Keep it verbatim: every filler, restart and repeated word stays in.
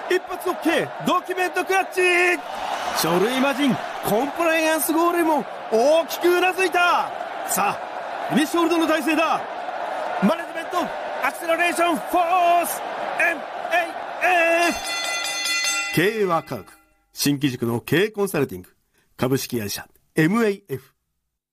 一発 OK ドキュメントクラッチ。書類魔人コンプライアンスゴーレムも大きくうなずいた。さあフィニッシュホールドの体勢だ。マネジメントアクセラレーションフォース エムエーエフ。 経営は科学、新機軸の経営コンサルティング株式会社 エムエーエフ。